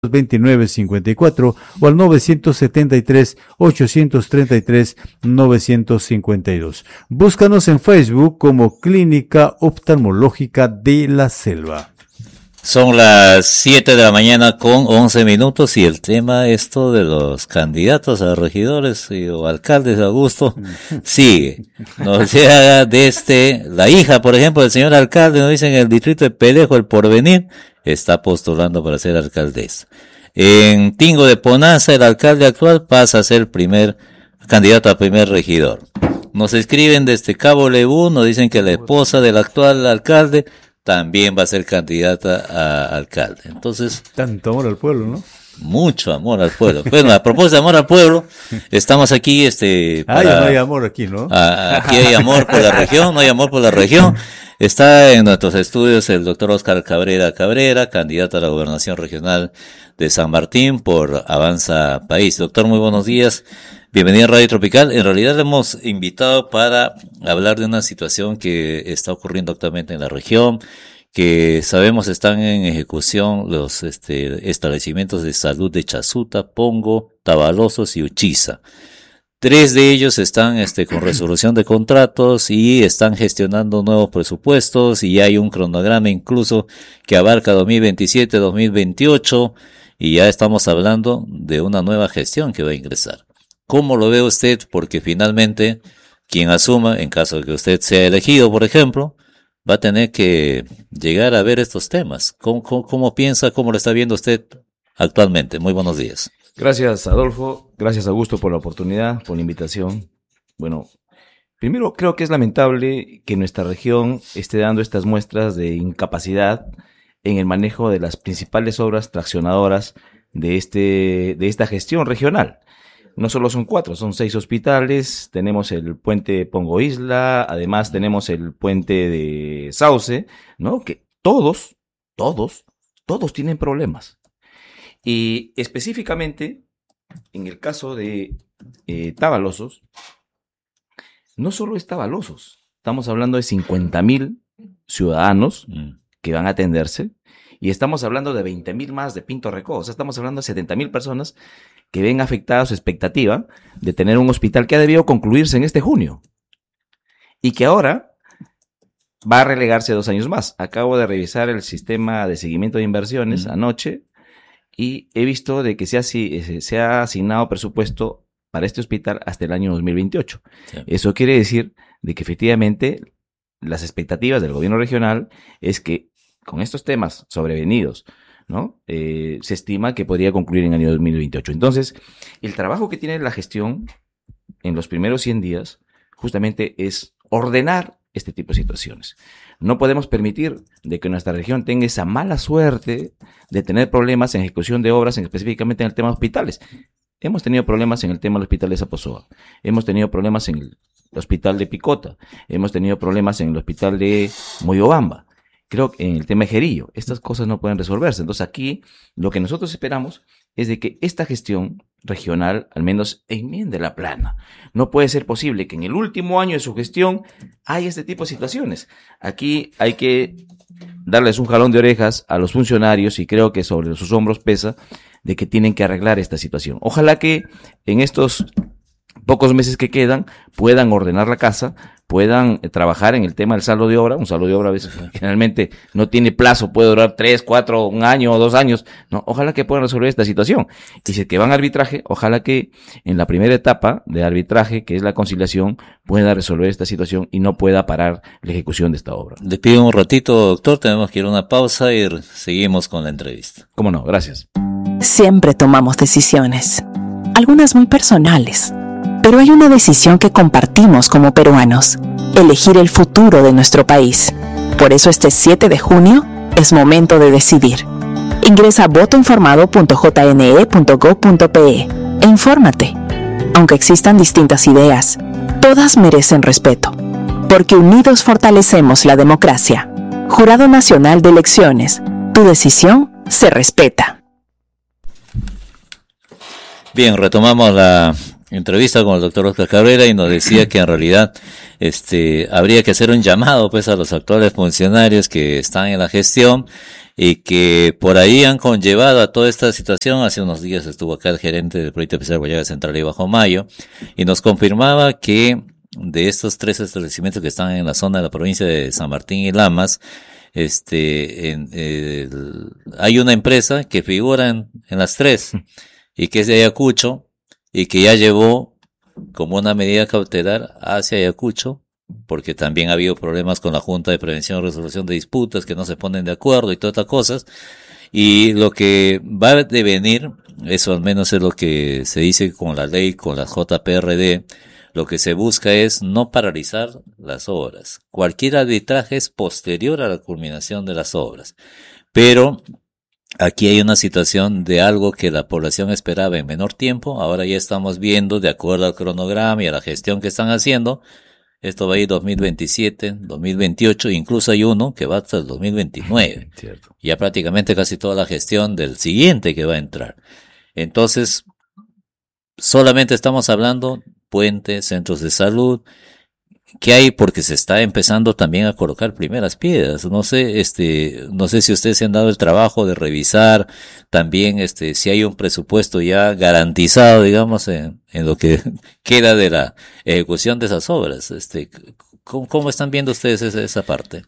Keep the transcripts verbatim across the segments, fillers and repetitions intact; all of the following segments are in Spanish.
veintinueve cincuenta y cuatro o al novecientos setenta y tres, ochocientos treinta y tres, novecientos cincuenta y dos. Búscanos en Facebook como Clínica Oftalmológica de la Selva. Son las siete de la mañana con once minutos y el tema esto de los candidatos a regidores y, o alcaldes a gusto sigue. Nos llega desde la hija, por ejemplo, del señor alcalde, nos dicen en el distrito de Pelejo, el Porvenir, está postulando para ser alcaldesa. En Tingo de Ponanza, el alcalde actual pasa a ser primer candidato a primer regidor. Nos escriben desde Cabo Lebú, nos dicen que la esposa del actual alcalde también va a ser candidata a alcalde. Entonces, tanto amor al pueblo, ¿no? Mucho amor al pueblo. Bueno, a propósito de amor al pueblo, estamos aquí, este, para, ah, ya no hay amor aquí, ¿no? A, aquí hay amor por la región, no hay amor por la región. Está en nuestros estudios el doctor Oscar Cabrera Cabrera, candidato a la gobernación regional de San Martín por Avanza País. Doctor, muy buenos días. Bienvenido a Radio Tropical. En realidad le hemos invitado para hablar de una situación que está ocurriendo actualmente en la región, que sabemos están en ejecución los este, establecimientos de salud de Chasuta, Pongo, Tabalosos y Uchiza. Tres de ellos están este, con resolución de contratos y están gestionando nuevos presupuestos y hay un cronograma incluso que abarca dos mil veintisiete, dos mil veintiocho y ya estamos hablando de una nueva gestión que va a ingresar. ¿Cómo lo ve usted? Porque finalmente quien asuma, en caso de que usted sea elegido, por ejemplo, va a tener que llegar a ver estos temas. ¿Cómo, cómo, cómo piensa, cómo lo está viendo usted actualmente? Muy buenos días. Gracias, Adolfo. Gracias, Augusto, por la oportunidad, por la invitación. Bueno, primero creo que es lamentable que nuestra región esté dando estas muestras de incapacidad en el manejo de las principales obras traccionadoras de este de esta gestión regional. No solo son cuatro, son seis hospitales, tenemos el puente Pongo Isla, además tenemos el puente de Sauce, ¿no? Que todos, todos, todos tienen problemas. Y específicamente, en el caso de eh, Tabalosos, no solo es Tabalosos, estamos hablando de cincuenta mil ciudadanos mm. que van a atenderse, y estamos hablando de veinte mil más de Pinto Recó, o sea, estamos hablando de setenta mil personas que ven afectada su expectativa de tener un hospital que ha debido concluirse en este junio, y que ahora va a relegarse dos años más. Acabo de revisar el sistema de seguimiento de inversiones mm. anoche, y he visto de que se ha, se ha asignado presupuesto para este hospital hasta el año dos mil veintiocho. Sí. Eso quiere decir de que efectivamente las expectativas del gobierno regional es que con estos temas sobrevenidos, ¿no? Eh, se estima que podría concluir en el año dos mil veintiocho. Entonces, el trabajo que tiene la gestión en los primeros cien días justamente es ordenar este tipo de situaciones. No podemos permitir de que nuestra región tenga esa mala suerte de tener problemas en ejecución de obras, en, específicamente en el tema de hospitales. Hemos tenido problemas en el tema del hospital de Zaposoa, hemos tenido problemas en el hospital de Picota, hemos tenido problemas en el hospital de Moyobamba, creo que en el tema de Jerillo. Estas cosas no pueden resolverse. Entonces aquí lo que nosotros esperamos es de que esta gestión regional al menos enmiende la plana. No puede ser posible que en el último año de su gestión haya este tipo de situaciones. Aquí hay que darles un jalón de orejas a los funcionarios y creo que sobre sus hombros pesa de que tienen que arreglar esta situación. Ojalá que en estos pocos meses que quedan puedan ordenar la casa, puedan eh, trabajar en el tema del saldo de obra. Un saldo de obra a veces generalmente no tiene plazo, puede durar tres, cuatro, un año o dos años. No, ojalá que puedan resolver esta situación. Y si es que van a arbitraje, ojalá que en la primera etapa de arbitraje, que es la conciliación, pueda resolver esta situación y no pueda parar la ejecución de esta obra. Le pido un ratito, doctor, tenemos que ir a una pausa y seguimos con la entrevista. Cómo no, gracias. Siempre tomamos decisiones, algunas muy personales. Pero hay una decisión que compartimos como peruanos: elegir el futuro de nuestro país. Por eso este siete de junio es momento de decidir. Ingresa a voto informado punto j n e punto gob punto p e e infórmate. Aunque existan distintas ideas, todas merecen respeto. Porque unidos fortalecemos la democracia. Jurado Nacional de Elecciones. Tu decisión se respeta. Bien, retomamos la entrevista con el doctor Oscar Cabrera y nos decía que en realidad este habría que hacer un llamado pues a los actuales funcionarios que están en la gestión y que por ahí han conllevado a toda esta situación. Hace unos días estuvo acá el gerente del proyecto especial Guayaba Central y Bajo Mayo y nos confirmaba que de estos tres establecimientos que están en la zona de la provincia de San Martín y Lamas, este, en, eh, hay una empresa que figura en, en las tres y que es de Ayacucho y que ya llevó como una medida cautelar hacia Ayacucho, porque también ha habido problemas con la Junta de Prevención y Resolución de Disputas que no se ponen de acuerdo y todas estas cosas. Y lo que va a devenir, eso al menos es lo que se dice con la ley, con la J P R D, lo que se busca es no paralizar las obras. Cualquier arbitraje es posterior a la culminación de las obras. Pero aquí hay una situación de algo que la población esperaba en menor tiempo. Ahora ya estamos viendo, de acuerdo al cronograma y a la gestión que están haciendo, esto va a ir dos mil veintisiete, dos mil veintiocho, incluso hay uno que va hasta el dos mil veintinueve. Cierto. Ya prácticamente casi toda la gestión del siguiente que va a entrar. Entonces, solamente estamos hablando puentes, centros de salud, ¿qué hay? Porque se está empezando también a colocar primeras piedras. No sé, este, no sé si ustedes se han dado el trabajo de revisar también, este, si hay un presupuesto ya garantizado, digamos, en, en lo que queda de la ejecución de esas obras. Este, ¿cómo, cómo están viendo ustedes esa, esa parte?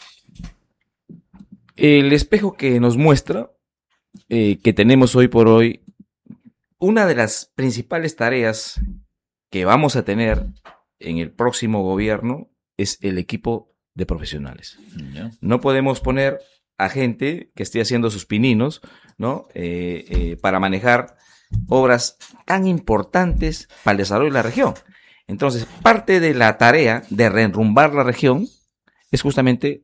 El espejo que nos muestra eh, que tenemos hoy por hoy, una de las principales tareas que vamos a tener en el próximo gobierno es el equipo de profesionales. ¿Ya? No podemos poner a gente que esté haciendo sus pininos, ¿no? Eh, eh, para manejar obras tan importantes para el desarrollo de la región. Entonces, parte de la tarea de reenrumbar la región es justamente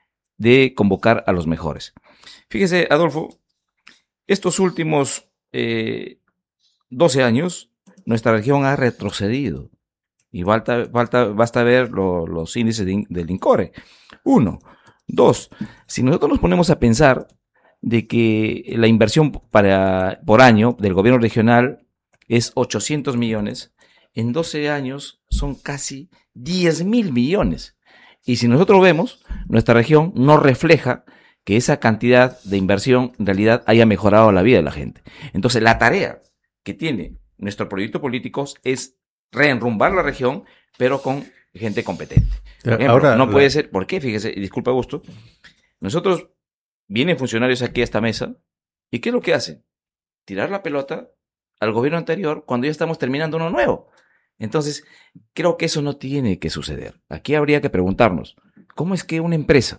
de convocar a los mejores. Fíjese, Adolfo, estos últimos eh, doce años, nuestra región ha retrocedido. Y falta, falta, basta ver lo, los índices de, del INCORE. Uno. Dos. Si nosotros nos ponemos a pensar de que la inversión para, por año del gobierno regional es ochocientos millones, en doce años son casi diez mil millones. Y si nosotros vemos, nuestra región no refleja que esa cantidad de inversión en realidad haya mejorado la vida de la gente. Entonces, la tarea que tiene nuestro proyecto político es reenrumbar la región, pero con gente competente. Por ejemplo, Ahora, no puede la... ser, ¿por qué? Fíjese, disculpa Augusto, nosotros, vienen funcionarios aquí a esta mesa, ¿y qué es lo que hacen? Tirar la pelota al gobierno anterior cuando ya estamos terminando uno nuevo. Entonces, creo que eso no tiene que suceder. Aquí habría que preguntarnos, ¿cómo es que una empresa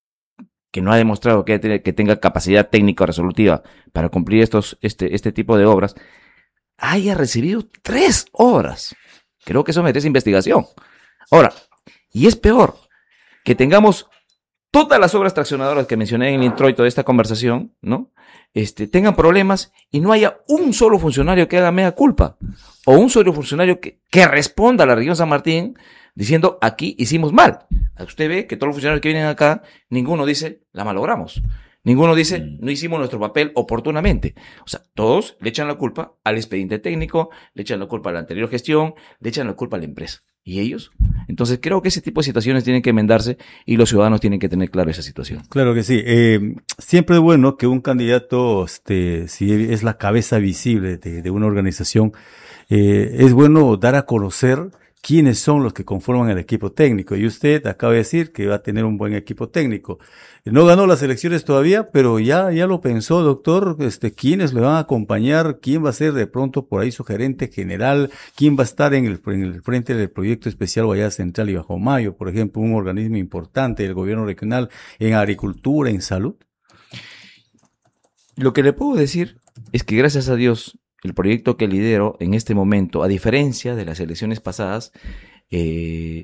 que no ha demostrado que, que tenga capacidad técnica o resolutiva para cumplir estos, este, este tipo de obras, haya recibido tres obras? Creo que eso merece investigación. Ahora, y es peor, que tengamos todas las obras traccionadoras que mencioné en el introito de esta conversación, ¿no? Este, tengan problemas y no haya un solo funcionario que haga mea culpa, o un solo funcionario que, que responda a la región San Martín diciendo, aquí hicimos mal. Usted ve que todos los funcionarios que vienen acá, ninguno dice, la malogramos. Ninguno dice, no hicimos nuestro papel oportunamente. O sea, todos le echan la culpa al expediente técnico, le echan la culpa a la anterior gestión, le echan la culpa a la empresa. ¿Y ellos? Entonces creo que ese tipo de situaciones tienen que enmendarse y los ciudadanos tienen que tener claro esa situación. Claro que sí. Eh, siempre es bueno que un candidato, este, si es la cabeza visible de, de una organización, eh, es bueno dar a conocer quiénes son los que conforman el equipo técnico. Y usted acaba de decir que va a tener un buen equipo técnico. No ganó las elecciones todavía, pero ya, ya lo pensó, doctor, este, quiénes le van a acompañar, quién va a ser de pronto por ahí su gerente general, quién va a estar en el, en el frente del proyecto especial Guayaba Central y Bajo Mayo, por ejemplo, un organismo importante del gobierno regional en agricultura, en salud. Lo que le puedo decir es que gracias a Dios, el proyecto que lidero en este momento, a diferencia de las elecciones pasadas, eh,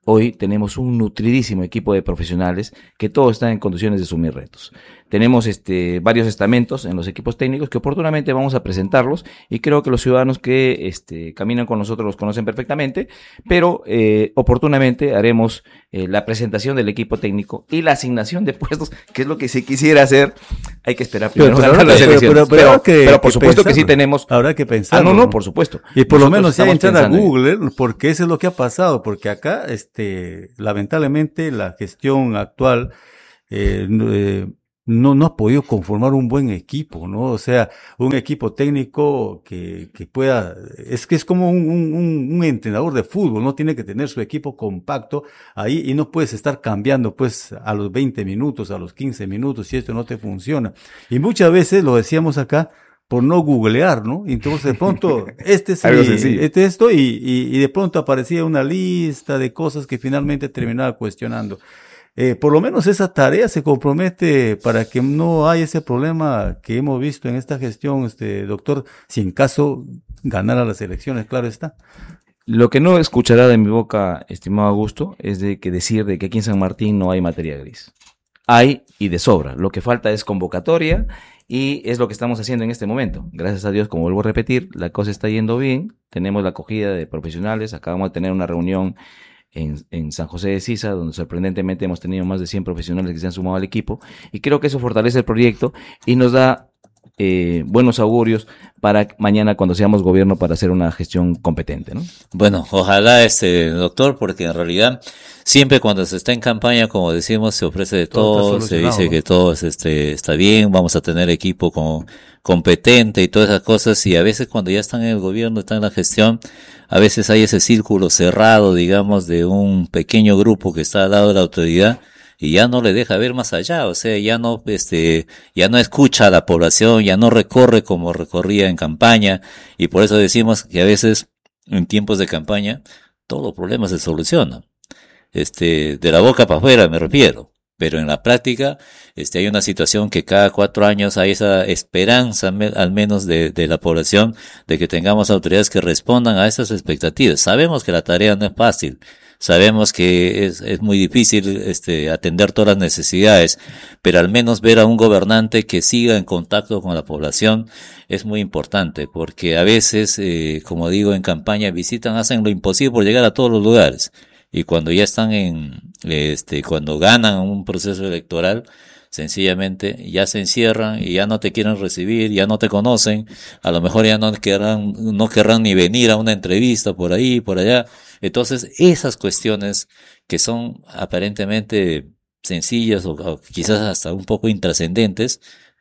hoy tenemos un nutridísimo equipo de profesionales que todos están en condiciones de asumir retos. Tenemos este, varios estamentos en los equipos técnicos que oportunamente vamos a presentarlos y creo que los ciudadanos que este, caminan con nosotros los conocen perfectamente, pero eh, oportunamente haremos eh, la presentación del equipo técnico y la asignación de puestos, que es lo que se quisiera hacer. Hay que esperar primero pero, ganar las pero, elecciones. Pero, pero, pero, pero, que, pero por que supuesto pensar, que sí tenemos. Habrá que pensar. Ah, no, no, por supuesto. Y por Nosotros lo menos ya entrar a en Google, porque eso es lo que ha pasado, porque acá, este, lamentablemente, la gestión actual, eh, eh, no, no ha podido conformar un buen equipo, ¿no? O sea, un equipo técnico que, que pueda, es que es como un, un, un entrenador de fútbol, ¿no? Tiene que tener su equipo compacto ahí y no puedes estar cambiando, pues, a los veinte minutos, a los quince minutos, si esto no te funciona. Y muchas veces, lo decíamos acá, por no googlear, ¿no? Y entonces de pronto, este es el, este esto, y, y, y de pronto aparecía una lista de cosas que finalmente terminaba cuestionando. Eh, por lo menos esa tarea se compromete para que no haya ese problema que hemos visto en esta gestión, este doctor, si en caso ganara las elecciones, claro está. Lo que no escuchará de mi boca, estimado Augusto, es de que decir de que aquí en San Martín no hay materia gris. Hay y de sobra. Lo que falta es convocatoria y es lo que estamos haciendo en este momento. Gracias a Dios, como vuelvo a repetir, la cosa está yendo bien. Tenemos la acogida de profesionales. Acabamos de tener una reunión En, en San José de Sisa, donde sorprendentemente hemos tenido más de cien profesionales que se han sumado al equipo, y creo que eso fortalece el proyecto y nos da eh, buenos augurios para mañana cuando seamos gobierno para hacer una gestión competente, ¿no? Bueno, ojalá este doctor, porque en realidad siempre cuando se está en campaña, como decimos, se ofrece de todo, todo se dice, ¿no?, que todo es, este, está bien, vamos a tener equipo con, competente y todas esas cosas, y a veces cuando ya están en el gobierno, están en la gestión, a veces hay ese círculo cerrado, digamos, de un pequeño grupo que está al lado de la autoridad y ya no le deja ver más allá, o sea, ya no, este, ya no escucha a la población, ya no recorre como recorría en campaña, y por eso decimos que a veces en tiempos de campaña todos los problemas se solucionan, este, de la boca para afuera me refiero. Pero en la práctica, este, hay una situación que cada cuatro años hay esa esperanza, al menos de, de la población, de que tengamos autoridades que respondan a esas expectativas. Sabemos que la tarea no es fácil. Sabemos que es, es muy difícil, este, atender todas las necesidades, pero al menos ver a un gobernante que siga en contacto con la población es muy importante, porque a veces, eh, como digo, en campaña visitan, hacen lo imposible por llegar a todos los lugares. Y cuando ya están en, este, cuando ganan un proceso electoral, sencillamente ya se encierran y ya no te quieren recibir, ya no te conocen, a lo mejor ya no querrán, no querrán ni venir a una entrevista por ahí, por allá. Entonces, esas cuestiones que son aparentemente sencillas o, o quizás hasta un poco intrascendentes,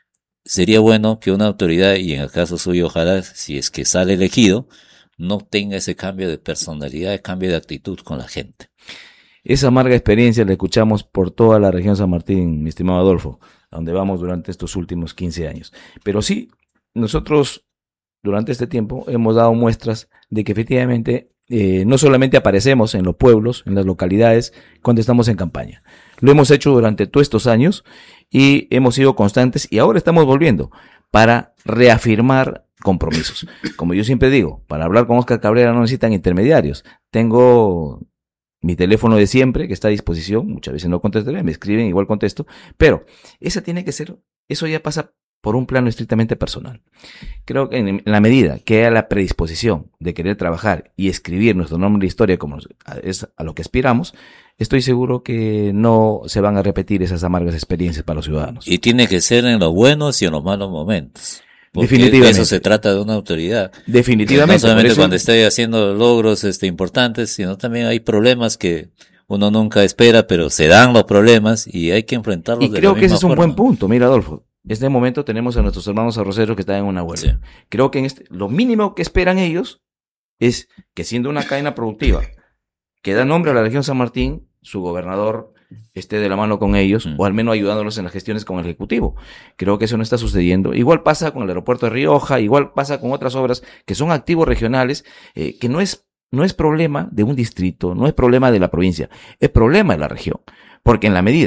sería bueno que una autoridad, y en el caso suyo, ojalá, si es que sale elegido, no tenga ese cambio de personalidad, cambio de actitud con la gente. Esa amarga experiencia la escuchamos por toda la región San Martín, mi estimado Adolfo, a donde vamos durante estos últimos quince años. Pero sí, nosotros durante este tiempo hemos dado muestras de que efectivamente eh, no solamente aparecemos en los pueblos, en las localidades, cuando estamos en campaña. Lo hemos hecho durante todos estos años y hemos sido constantes y ahora estamos volviendo para reafirmar compromisos. Como yo siempre digo, para hablar con Óscar Cabrera no necesitan intermediarios. Tengo mi teléfono de siempre que está a disposición, muchas veces no contestaré, me escriben, igual contesto, pero esa tiene que ser, eso ya pasa por un plano estrictamente personal. Creo que en la medida que haya la predisposición de querer trabajar y escribir nuestro nombre de historia como es a lo que aspiramos, estoy seguro que no se van a repetir esas amargas experiencias para los ciudadanos. Y tiene que ser en los buenos y en los malos momentos. Porque definitivamente. Eso se trata de una autoridad. Definitivamente. No solamente eso... cuando esté haciendo logros este, importantes, sino también hay problemas que uno nunca espera, pero se dan los problemas y hay que enfrentarlos. Y de creo la que ese misma es un forma. buen punto. Mira, Adolfo, en este momento tenemos a nuestros hermanos arroceros que están en una huelga. Sí. Creo que en este, lo mínimo que esperan ellos es que, siendo una cadena productiva que da nombre a la región San Martín, su gobernador esté de la mano con ellos, mm. o al menos ayudándolos en las gestiones con el Ejecutivo. Creo que eso no está sucediendo. Igual pasa con el aeropuerto de Rioja, igual pasa con otras obras que son activos regionales, eh, que no es, no es problema de un distrito, no es problema de la provincia, es problema de la región. Porque en la medida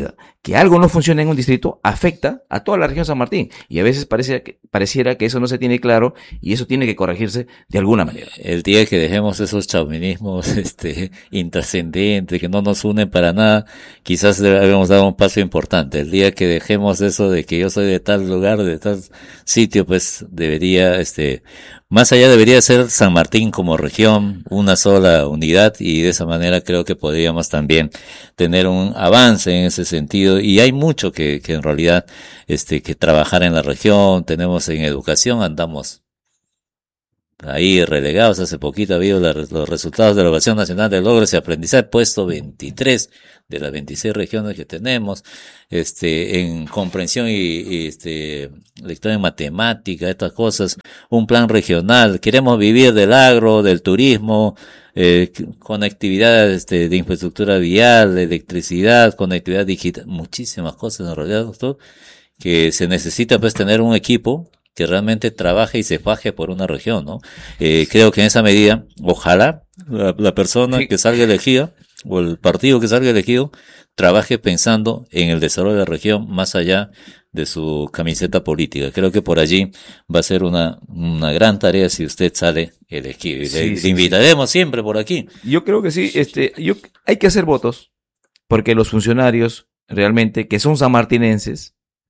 que algo no funciona en un distrito afecta a toda la región San Martín. Y a veces parece que, pareciera que eso no se tiene claro y eso tiene que corregirse de alguna manera. El día que dejemos esos chauvinismos este, intrascendentes, que no nos unen para nada, quizás habíamos dado un paso importante. El día que dejemos eso de que yo soy de tal lugar, de tal sitio, pues debería, este, más allá debería ser San Martín como región, una sola unidad, y de esa manera creo que podríamos también tener un avance en ese sentido. Y hay mucho que, que en realidad, este, que trabajar en la región. Tenemos en educación, andamos ahí relegados. Hace poquito ha habido la, los resultados de la Evaluación Nacional de Logros y Aprendizaje, puesto veintitrés de las veintiséis regiones que tenemos, este, en comprensión y, y este, lectura en matemática, estas cosas, un plan regional. Queremos vivir del agro, del turismo, eh, conectividad, este, de infraestructura vial, de electricidad, conectividad digital, muchísimas cosas en realidad, doctor, que se necesita pues tener un equipo que realmente trabaje y se faje por una región, ¿no? Eh, creo que en esa medida, ojalá la, la persona sí. que salga elegida, o el partido que salga elegido, trabaje pensando en el desarrollo de la región más allá de su camiseta política. Creo que por allí va a ser una, una gran tarea si usted sale elegido. Y sí, le, sí, le invitaremos sí. siempre por aquí. Yo creo que sí, este, yo, hay que hacer votos, porque los funcionarios realmente, que son sanmartinenses,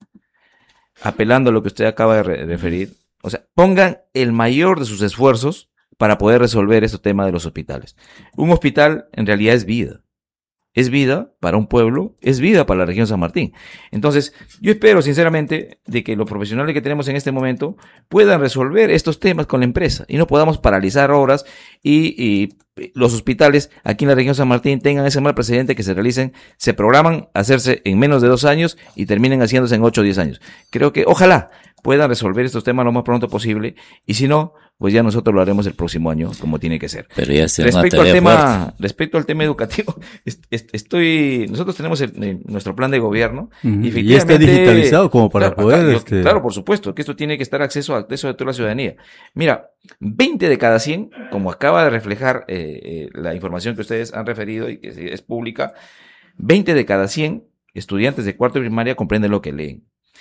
apelando a lo que usted acaba de re- referir, o sea, pongan el mayor de sus esfuerzos para poder resolver este tema de los hospitales. Un hospital en realidad es vida. Es vida para un pueblo, es vida para la región San Martín. Entonces, yo espero sinceramente de que los profesionales que tenemos en este momento puedan resolver estos temas con la empresa y no podamos paralizar obras y, y los hospitales aquí en la región San Martín tengan ese mal precedente que se realicen, se programan a hacerse en menos de dos años y terminen haciéndose en ocho o diez años. Creo que ojalá puedan resolver estos temas lo más pronto posible, y si no, pues ya nosotros lo haremos el próximo año como tiene que ser. Pero ya respecto al tema, fuerte. respecto al tema educativo, est- est- estoy, nosotros tenemos el, el, nuestro plan de gobierno uh-huh. y, y está digitalizado como para claro, poder, acá, este... claro, por supuesto, que esto tiene que estar acceso a acceso de toda la ciudadanía. Mira, veinte de cada cien, como acaba de reflejar eh, eh, la información que ustedes han referido y que es pública, veinte de cada cien estudiantes de cuarto de primaria comprenden lo que leen.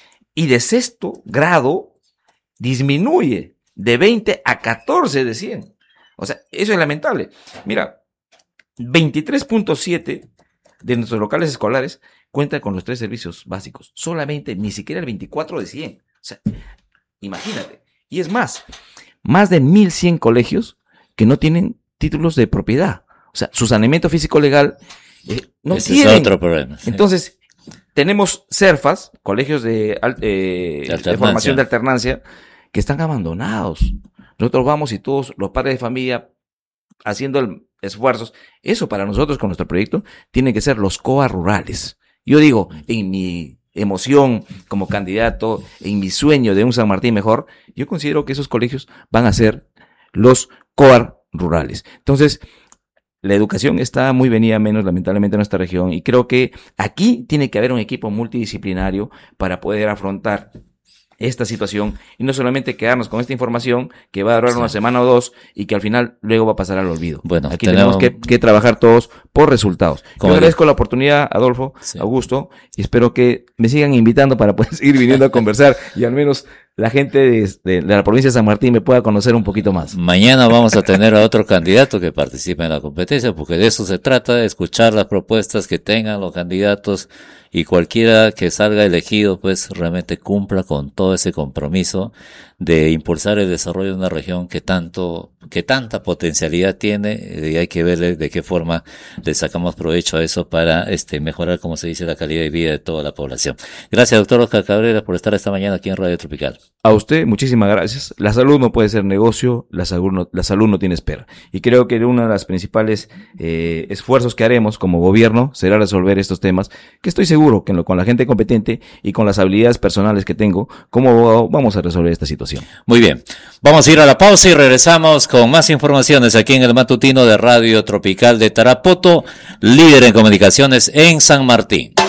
Y de sexto grado disminuye de veinte a catorce de cien. O sea, eso es lamentable. Mira, veintitrés punto siete de nuestros locales escolares cuentan con los tres servicios básicos. Solamente, ni siquiera el veinticuatro de cien. O sea, imagínate. Y es más, más de mil cien colegios que no tienen títulos de propiedad. O sea, su saneamiento físico legal eh, no Ese tienen. es otro problema. Sí. Entonces, tenemos CERFAS, colegios de, eh, de, de formación de alternancia, que están abandonados. Nosotros vamos y todos los padres de familia haciendo el, esfuerzos. Eso para nosotros con nuestro proyecto tienen que ser los C O A rurales. Yo digo, en mi emoción como candidato, en mi sueño de un San Martín mejor, yo considero que esos colegios van a ser los C O A rurales. Entonces, la educación está muy venida menos, lamentablemente, en nuestra región, y creo que aquí tiene que haber un equipo multidisciplinario para poder afrontar esta situación y no solamente quedarnos con esta información que va a durar sí. una semana o dos y que al final luego va a pasar al olvido. Bueno, aquí tenemos, tenemos que, que trabajar todos por resultados. Yo agradezco la oportunidad, Adolfo, sí. Augusto, y espero que me sigan invitando para poder seguir viniendo a conversar y al menos la gente de, de, de la provincia de San Martín me pueda conocer un poquito más. Mañana vamos a tener a otro candidato que participe en la competencia, porque de eso se trata, de escuchar las propuestas que tengan los candidatos, y cualquiera que salga elegido pues realmente cumpla con todo ese compromiso de impulsar el desarrollo de una región que tanto, que tanta potencialidad tiene, y hay que ver de qué forma le sacamos provecho a eso para este mejorar, como se dice, la calidad de vida de toda la población. Gracias, doctor Oscar Cabrera, por estar esta mañana aquí en Radio Tropical. A usted, muchísimas gracias. La salud no puede ser negocio, la salud no, la salud no tiene espera. Y creo que uno de los principales eh, esfuerzos que haremos como gobierno será resolver estos temas, que estoy seguro que lo, con la gente competente y con las habilidades personales que tengo, como abogado, vamos a resolver esta situación. Muy bien. Vamos a ir a la pausa y regresamos con más informaciones aquí en el matutino de Radio Tropical de Tarapoto, líder en comunicaciones en San Martín.